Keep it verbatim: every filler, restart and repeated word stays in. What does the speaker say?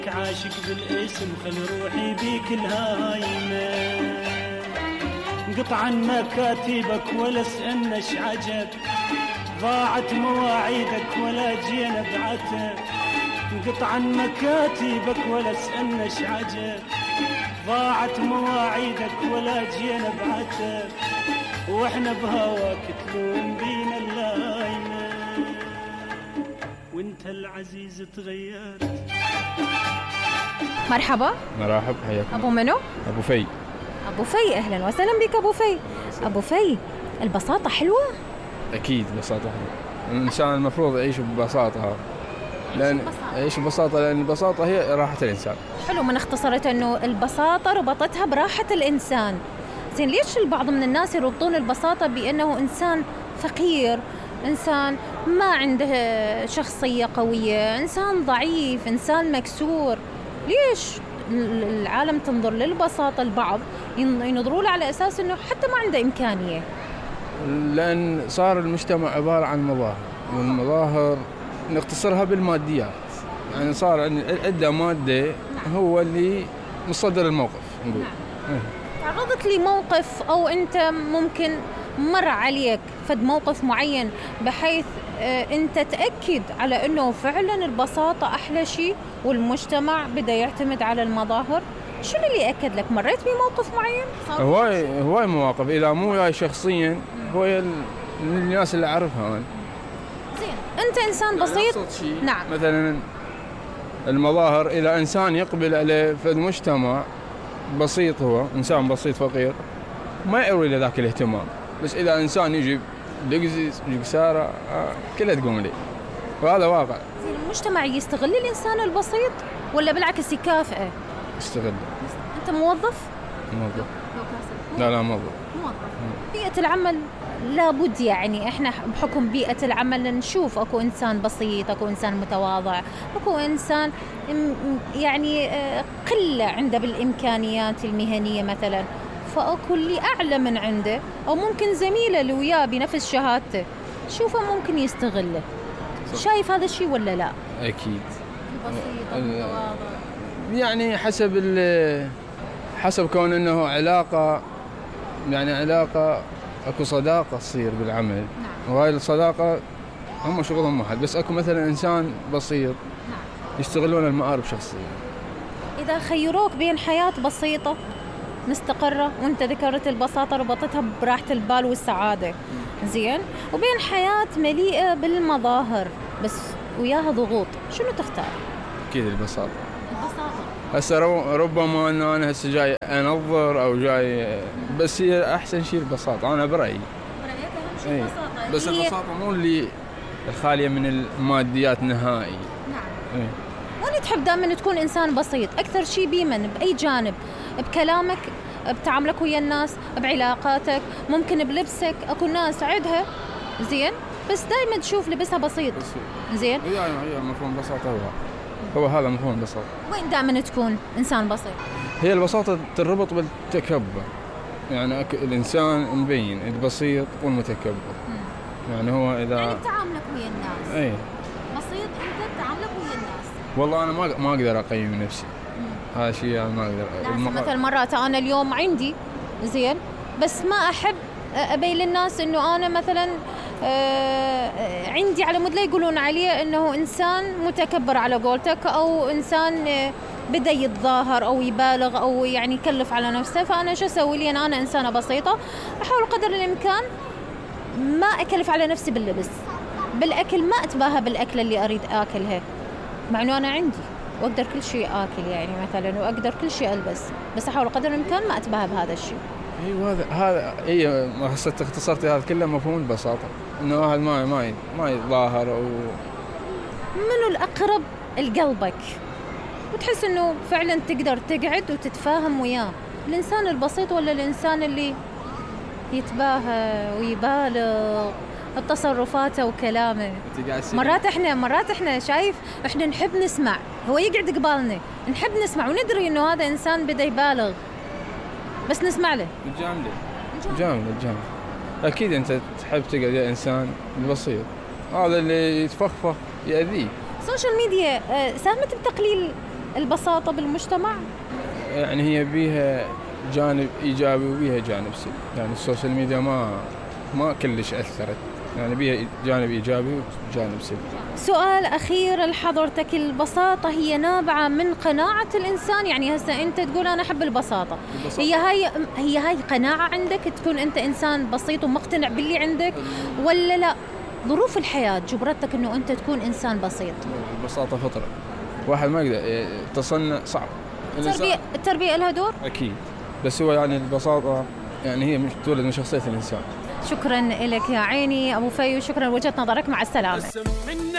عاشق بالاسم خل روحي بيك الهايمة قطعا مكاتبك ولا اسألنش عجب ضاعت مواعيدك ولا جينا بعتب قطعا مكاتبك ولا اسألنش عجب ضاعت مواعيدك ولا جينا بعتب واحنا بهواك تلوم بينا اللايمة وانت العزيز تغيرت. مرحبا. مرحب، حياك. أبو منو؟ أبو في. أبو في، أهلا وسهلا بك أبو في. أبو في، البساطة حلوة؟ أكيد بساطة حلوة. الإنسان المفروض يعيش ببساطة، لأن يعيش ببساطة لأن البساطة هي راحة الإنسان. حلو من اختصرت إنه البساطة ربطتها براحة الإنسان. زين ليش البعض من الناس يربطون البساطة بأنه إنسان فقير، إنسان ما عنده شخصية قوية، إنسان ضعيف، إنسان مكسور؟ ليش العالم تنظر للبساطة؟ البعض ينظروا له على أساس إنه حتى ما عنده إمكانية. لأن صار المجتمع عبارة عن مظاهر، والمظاهر نختصرها بالماديات، يعني صار عندنا مادة هو اللي مصدر الموقف. نقول نعم. تعرضت لي موقف أو أنت ممكن مر عليك فد موقف معين بحيث أنت تأكد على أنه فعلا البساطة أحلى شيء والمجتمع بدأ يعتمد على المظاهر؟ شنو اللي أكد لك؟ مريت بموقف معين؟ هواي هواي مواقف، إذا مو وياي شخصيا هو الناس اللي أعرفها أنا. زين أنت إنسان بسيط. نعم. مثلا المظاهر إذا إنسان يقبل عليه في المجتمع بسيط، هو إنسان بسيط فقير ما يعوي له ذاك الاهتمام، بس إذا إنسان يجي لقزيز يجي سارة آه كلها تقوم لي، وهذا واقع. زين المجتمع يستغل الإنسان البسيط ولا بالعكس يكافئه؟ يستغل. أنت موظف؟ موظف. لا لا موظف. موظف. بيئة العمل لابد يعني إحنا بحكم بيئة العمل نشوف أكو إنسان بسيط، أكو إنسان متواضع، أكو إنسان يعني قلة عنده بالإمكانيات المهنية مثلا، فأكو اللي أعلى من عنده أو ممكن زميله اللي وياه بنفس شهادته شوفه ممكن يستغله. شايف هذا الشيء ولا لا؟ أكيد. بسيط متواضع. يعني حسب حسب كون إنه علاقة، يعني علاقة أكو صداقة تصير بالعمل. نعم. وهاي الصداقة هم شغلهم واحد، بس أكو مثلا إنسان بسيط. نعم. يستغلون المآرب شخصية. إذا خيروك بين حياة بسيطة مستقرة، وانت ذكرت البساطة ربطتها براحة البال والسعادة، زين، وبين حياة مليئة بالمظاهر بس وياها ضغوط، شنو تختار؟ أكيد البساطة. البساطة. هسه ربما أنه أنا هسه جاي أنظر أو جاي، بس هي أحسن شيء البساطة. أنا برأيي. برأيك أهم شيء البساطة. بس البساطة مو اللي الخالية من الماديات نهائي. نعم. إيه؟ وين تحب دائما تكون إنسان بسيط؟ أكثر شيء بيمن بأي جانب؟ بكلامك، بتعاملك ويا الناس، بعلاقاتك، ممكن بلبسك. أكو ناس عندها زين بس دائما تشوف لبسها بسيط. زين. هي هي مفهوم بساطة هو هو هذا مفهوم البساطة. وين دائما تكون إنسان بسيط؟ هي البساطة تربط بالتكبر، يعني الإنسان مبين البسيط والمتكبر. م. يعني هو إذا يعني تعاملك ويا الناس. أي. بسيط أنت تعاملك ويا الناس. والله أنا ما ما أقدر أقيم نفسي. هذا شيء يعني ما أقدر. المق... مثل مرات أنا اليوم عندي زين بس ما أحب أبين للناس إنه أنا مثلا آه عندي على مود لا يقولون عليه إنه إنسان متكبر على قولتك، أو إنسان آه بدأ يتظاهر أو يبالغ أو يعني يكلف على نفسه. فأنا شو أسوي لي؟ أنا إنسانة بسيطة أحاول قدر الإمكان ما أكلف على نفسي باللبس، بالأكل ما أتباهى بالأكل اللي أريد آكلها، مع إنه أنا عندي وأقدر كل شيء آكل يعني مثلا، وأقدر كل شيء ألبس، بس أحاول قدر الإمكان ما أتباهى بهذا الشيء. ايوه هذا هذا اي ما حسيت اختصرتي هذا كله مفهوم البساطة، إنه واحد ما ما ما يتظاهر. أو منو الأقرب لقلبك وتحس إنه فعلا تقدر تقعد وتتفاهم وياه؟ الإنسان البسيط ولا الإنسان اللي يتباهى ويبالغ بتصرفاته وكلامه؟ مرات احنا مرات احنا شايف احنا نحب نسمع، هو يقعد قبالنا نحب نسمع وندري انه هذا انسان بدا يبالغ بس نسمع له. الجامله الجامله الجامله اكيد انت تحب تقعد يا انسان البسيط، هذا اللي يتفخفخ يأذيه. السوشيال ميديا ساهمت بتقليل البساطة بالمجتمع؟ يعني هي بيها جانب إيجابي وبيها جانب سلبي، يعني السوشيال ميديا ما ما كلش أثرت، يعني بيها جانب إيجابي وجانب سلبي. سؤال أخير لحضرتك، البساطة هي نابعة من قناعة الإنسان؟ يعني هسه أنت تقول أنا أحب البساطة، البساطة. هي هاي هي هاي قناعة عندك تكون أنت إنسان بسيط ومقتنع باللي عندك، ولا لا ظروف الحياة جبرتك إنه أنت تكون إنسان بسيط؟ البساطة فطرة، واحد ما يقدر تصنع، صعب. التربية التربية لها دور؟ أكيد، بس هو يعني البساطة يعني هي مش تولد من شخصية الإنسان. شكرا لك يا عيني أبو فيو، شكرا لوجهة نظرك، مع السلامة.